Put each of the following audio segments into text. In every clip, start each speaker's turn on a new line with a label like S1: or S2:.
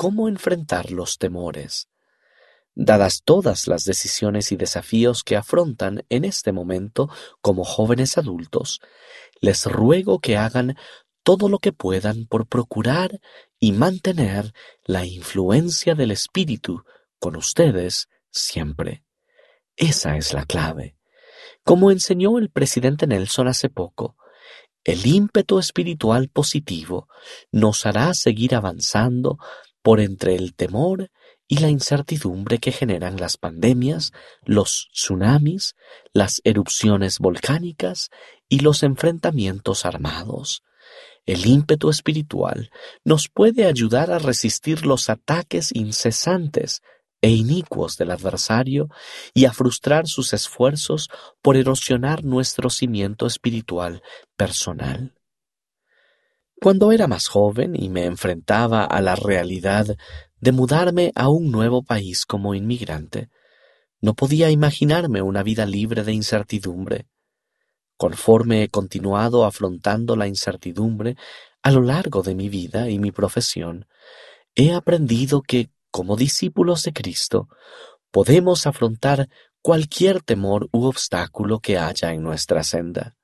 S1: cómo enfrentar los temores. Dadas todas las decisiones y desafíos que afrontan en este momento como jóvenes adultos, les ruego que hagan todo lo que puedan por procurar y mantener la influencia del Espíritu con ustedes siempre. Esa es la clave. Como enseñó el presidente Nelson hace poco, el ímpetu espiritual positivo nos hará seguir avanzando por entre el temor y la incertidumbre que generan las pandemias, los tsunamis, las erupciones volcánicas y los enfrentamientos armados. El ímpetu espiritual nos puede ayudar a resistir los ataques incesantes e inicuos del adversario y a frustrar sus esfuerzos por erosionar nuestro cimiento espiritual personal. Cuando era más joven y me enfrentaba a la realidad de mudarme a un nuevo país como inmigrante, no podía imaginarme una vida libre de incertidumbre. Conforme he continuado afrontando la incertidumbre a lo largo de mi vida y mi profesión, he aprendido que, como discípulos de Cristo, podemos afrontar cualquier temor u obstáculo que haya en nuestra senda.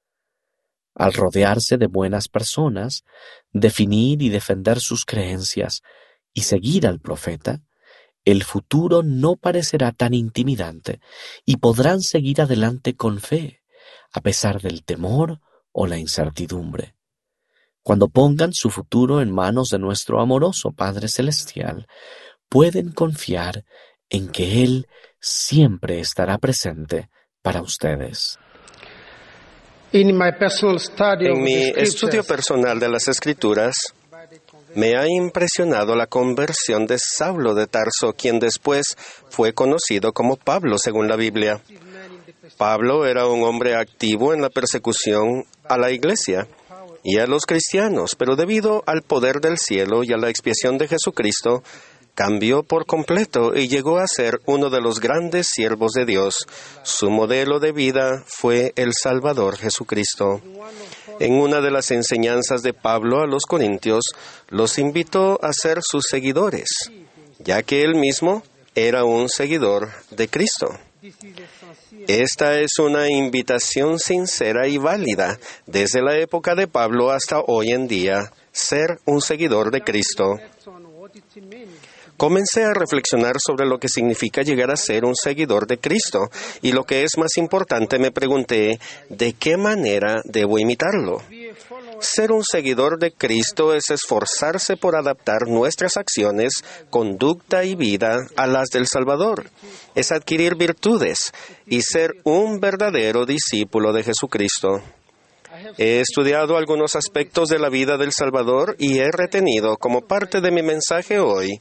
S1: Al rodearse de buenas personas, definir y defender sus creencias y seguir al profeta, el futuro no parecerá tan intimidante y podrán seguir adelante con fe, a pesar del temor o la incertidumbre. Cuando pongan su futuro en manos de nuestro amoroso Padre Celestial, pueden confiar en que Él siempre estará presente para ustedes.
S2: En mi estudio personal de las Escrituras, me ha impresionado la conversión de Saulo de Tarso, quien después fue conocido como Pablo según la Biblia. Pablo era un hombre activo en la persecución a la iglesia y a los cristianos, pero debido al poder del cielo y a la expiación de Jesucristo, cambió por completo y llegó a ser uno de los grandes siervos de Dios. Su modelo de vida fue el Salvador Jesucristo. En una de las enseñanzas de Pablo a los Corintios, los invitó a ser sus seguidores, ya que él mismo era un seguidor de Cristo. Esta es una invitación sincera y válida desde la época de Pablo hasta hoy en día, ser un seguidor de Cristo. Comencé a reflexionar sobre lo que significa llegar a ser un seguidor de Cristo y lo que es más importante, me pregunté, ¿de qué manera debo imitarlo? Ser un seguidor de Cristo es esforzarse por adaptar nuestras acciones, conducta y vida a las del Salvador. Es adquirir virtudes y ser un verdadero discípulo de Jesucristo. He estudiado algunos aspectos de la vida del Salvador y he retenido como parte de mi mensaje hoy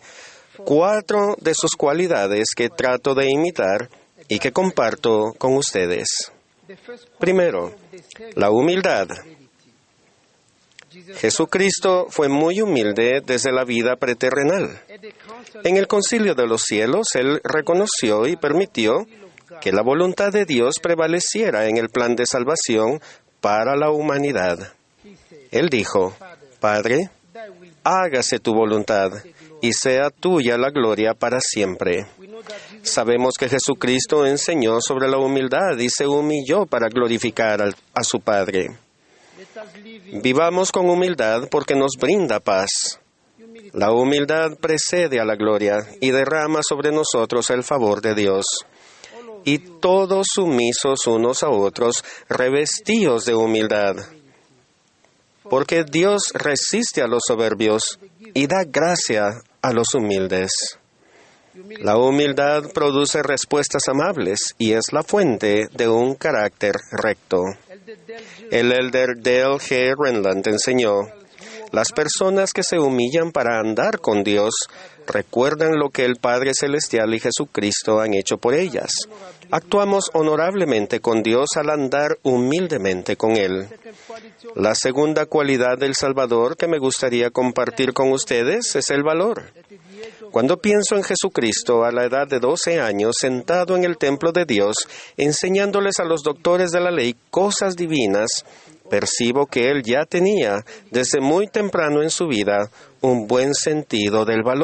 S2: 4 de sus cualidades que trato de imitar y que comparto con ustedes. Primero, la humildad. Jesucristo fue muy humilde desde la vida preterrenal. En el Concilio de los Cielos, Él reconoció y permitió que la voluntad de Dios prevaleciera en el plan de salvación para la humanidad. Él dijo, Padre, hágase tu voluntad y sea tuya la gloria para siempre. Sabemos que Jesucristo enseñó sobre la humildad y se humilló para glorificar a su Padre. Vivamos con humildad porque nos brinda paz. La humildad precede a la gloria y derrama sobre nosotros el favor de Dios. Y todos sumisos unos a otros, revestidos de humildad. Porque Dios resiste a los soberbios y da gracia a los humildes. La humildad produce respuestas amables y es la fuente de un carácter recto. El elder Dale G. Renland enseñó, las personas que se humillan para andar con Dios recuerdan lo que el Padre Celestial y Jesucristo han hecho por ellas. Actuamos honorablemente con Dios al andar humildemente con Él. La segunda cualidad del Salvador que me gustaría compartir con ustedes es el valor. Cuando pienso en Jesucristo a la edad de 12 años, sentado en el templo de Dios, enseñándoles a los doctores de la ley cosas divinas, percibo que Él ya tenía, desde muy temprano en su vida, un buen sentido del valor.